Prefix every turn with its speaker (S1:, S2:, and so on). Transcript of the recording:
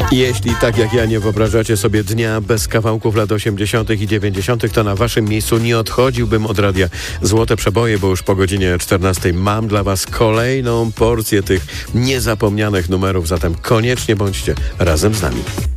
S1: Jeśli tak jak ja nie wyobrażacie sobie dnia bez kawałków lat 80. i 90., to na waszym miejscu nie odchodziłbym od radia Złote Przeboje, bo już po godzinie 14 mam dla was kolejną porcję tych niezapomnianych numerów, zatem koniecznie bądźcie razem z nami.